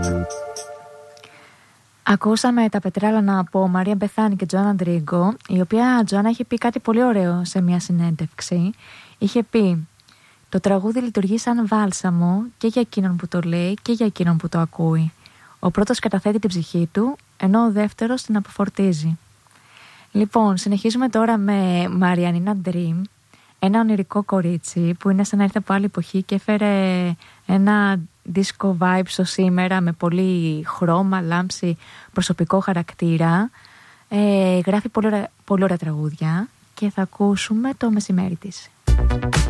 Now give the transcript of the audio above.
Ακούσαμε τα πετράλανα από Μαρία Μπεθάνη και Τζοάννα Ντρίγκο, η οποία Τζοάννα είχε πει κάτι πολύ ωραίο σε μια συνέντευξη. Είχε πει: το τραγούδι λειτουργεί σαν βάλσαμο και για εκείνον που το λέει και για εκείνον που το ακούει. Ο πρώτος καταθέτει την ψυχή του, ενώ ο δεύτερος την αποφορτίζει. Λοιπόν, συνεχίζουμε τώρα με Μαριανίνα Dream, ένα ονειρικό κορίτσι που είναι σαν να ήρθε από άλλη εποχή και έφερε ένα disco vibe στο σήμερα με πολύ χρώμα, λάμψη, προσωπικό χαρακτήρα. Γράφει πολύ ωραία τραγούδια και θα ακούσουμε το μεσημέρι της.